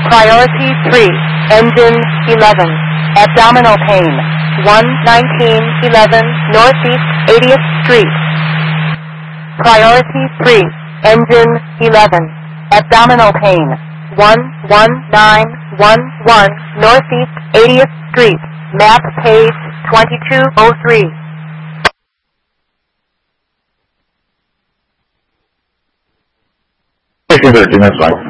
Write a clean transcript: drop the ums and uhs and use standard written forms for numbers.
Priority 3, engine 11, abdominal pain, 11911 Northeast 80th Street. Priority 3, engine 11, abdominal pain, 11911 Northeast 80th Street, map page 2203. Station 13, that's fine.